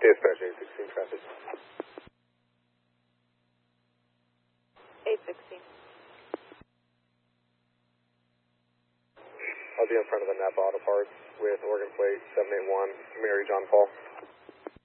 Dispatch 816 traffic. 816. I'll be in front of the Napa Auto Parts with Oregon plate 781, Mary John Paul.